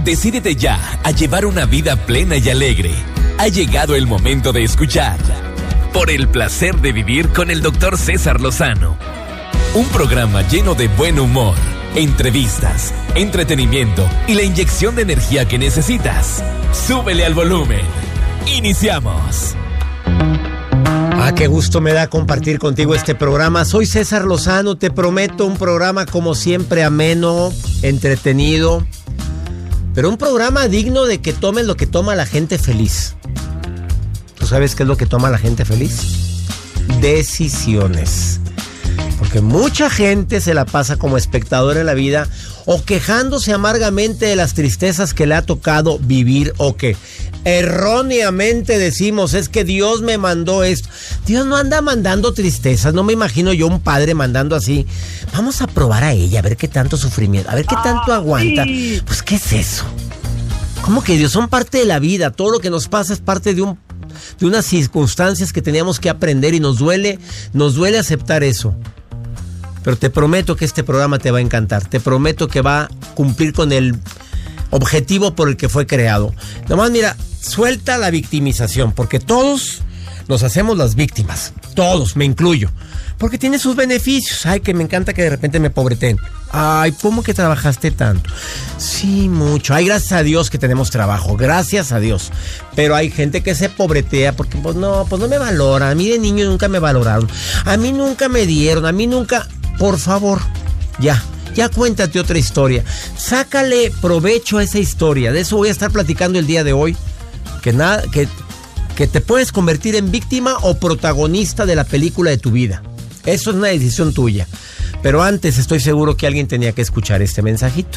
Decídete ya a llevar una vida plena y alegre. Ha llegado el momento de escuchar Por el placer de vivir con el Dr. César Lozano. Un programa lleno de buen humor, entrevistas, entretenimiento y la inyección de energía que necesitas. Súbele al volumen. Iniciamos. Qué gusto me da compartir contigo este programa. Soy César Lozano, te prometo un programa como siempre ameno, entretenido, pero un programa digno de que tomes lo que toma la gente feliz. ¿Tú sabes qué es lo que toma la gente feliz? Decisiones. Porque mucha gente se la pasa como espectador en la vida o quejándose amargamente de las tristezas que le ha tocado vivir o que erróneamente decimos, es que Dios me mandó esto. Dios no anda mandando tristezas, no me imagino yo un padre mandando así. Vamos a probar a ella, a ver qué tanto sufrimiento, a ver qué tanto aguanta. Sí. Pues, ¿qué es eso? ¿Cómo que Dios? Son parte de la vida, todo lo que nos pasa es parte de unas circunstancias que teníamos que aprender y nos duele aceptar eso. Pero te prometo que este programa te va a encantar. Te prometo que va a cumplir con el objetivo por el que fue creado. Nomás mira, suelta la victimización, porque todos nos hacemos las víctimas. Todos, me incluyo. Porque tiene sus beneficios. Ay, que me encanta que de repente me pobreten. Ay, ¿cómo que trabajaste tanto? Sí, mucho. Ay, gracias a Dios que tenemos trabajo. Gracias a Dios. Pero hay gente que se pobretea porque pues no me valora. A mí de niño nunca me valoraron. A mí nunca me dieron. A mí nunca... Por favor, ya cuéntate otra historia. Sácale provecho a esa historia. De eso voy a estar platicando el día de hoy. Que te puedes convertir en víctima o protagonista de la película de tu vida. Eso es una decisión tuya. Pero antes estoy seguro que alguien tenía que escuchar este mensajito.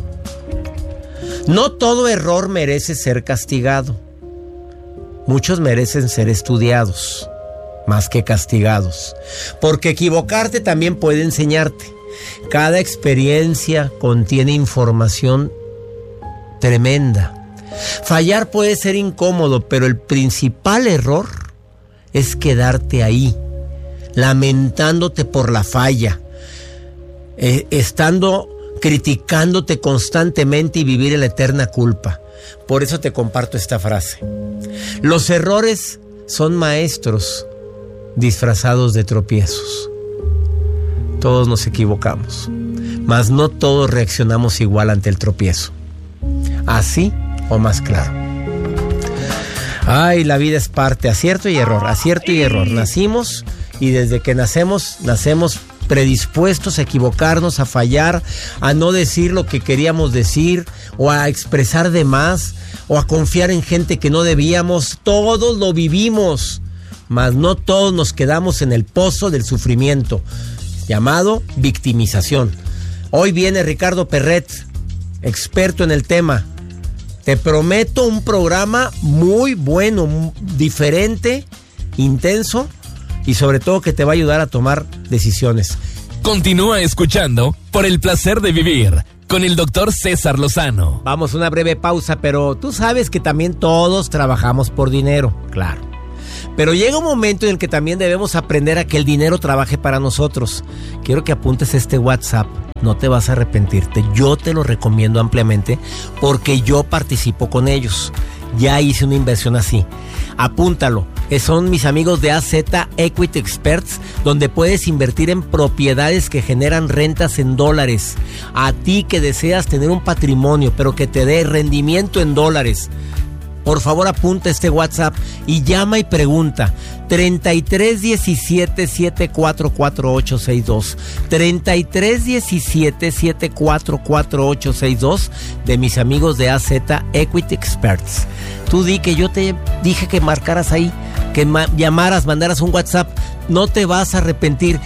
No todo error merece ser castigado. Muchos merecen ser estudiados, más que castigados. Porque equivocarte también puede enseñarte. Cada experiencia contiene información tremenda. Fallar puede ser incómodo, pero el principal error es quedarte ahí, lamentándote por la falla, estando criticándote constantemente y vivir en la eterna culpa. Por eso te comparto esta frase. Los errores son maestros disfrazados de tropiezos. Todos nos equivocamos, mas no todos reaccionamos igual ante el tropiezo. Así o más claro. Ay, la vida es parte, acierto y error, acierto y error. Nacimos y desde que nacemos predispuestos a equivocarnos, a fallar, a no decir lo que queríamos decir, o a expresar de más, o a confiar en gente que no debíamos. Todos lo vivimos, mas no todos nos quedamos en el pozo del sufrimiento, llamado victimización. Hoy viene Ricardo Perret, experto en el tema. Te prometo un programa muy bueno, diferente, intenso y sobre todo que te va a ayudar a tomar decisiones. Continúa escuchando Por el placer de vivir con el Dr. César Lozano. Vamos a una breve pausa, pero tú sabes que también todos trabajamos por dinero, claro. Pero llega un momento en el que también debemos aprender a que el dinero trabaje para nosotros. Quiero que apuntes este WhatsApp. No te vas a arrepentirte. Yo te lo recomiendo ampliamente porque yo participo con ellos. Ya hice una inversión así. Apúntalo. Son mis amigos de AZ Equity Experts, donde puedes invertir en propiedades que generan rentas en dólares. A ti que deseas tener un patrimonio, pero que te dé rendimiento en dólares. Por favor, apunta este WhatsApp y llama y pregunta. 3317-744862. 3317-744862 de mis amigos de AZ Equity Experts. Tú di que yo te dije que marcaras ahí, que llamaras, mandaras un WhatsApp. No te vas a arrepentir.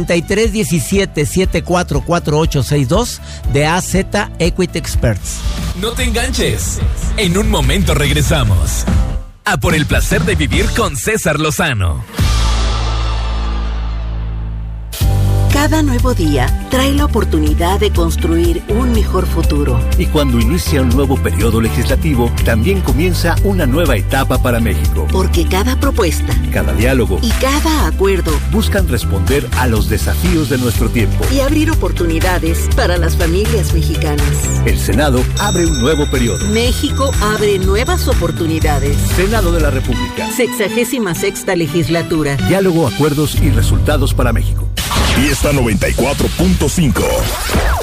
3317-744862 de AZ Equity Experts. No te enganches. En un momento regresamos a Por el placer de vivir con César Lozano. Cada nuevo día trae la oportunidad de construir un mejor futuro. Y cuando inicia un nuevo periodo legislativo, también comienza una nueva etapa para México. Porque cada propuesta, cada diálogo y cada acuerdo buscan responder a los desafíos de nuestro tiempo y abrir oportunidades para las familias mexicanas. El Senado abre un nuevo periodo. México abre nuevas oportunidades. Senado de la República. 66ª legislatura. Diálogo, acuerdos y resultados para México. Fiesta 94.5.